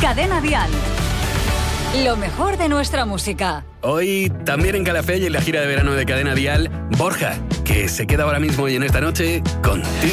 Cadena Dial. Lo mejor de nuestra música. Hoy, también en Calafell y en la gira de verano de Cadena Dial, Borja, que se queda ahora mismo y en esta noche contigo.